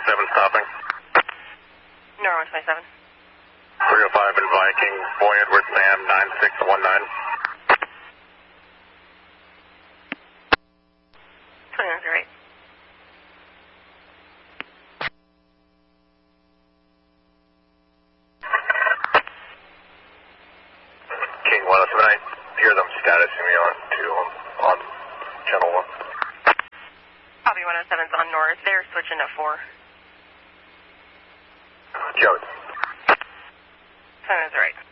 127 stopping. North 127. 305 in Viking, Boy Edward Sam 9619. 2108. King 107, I hear them statusing me on channel 1. Copy 107's on north. They're switching to 4. Joe. 2108.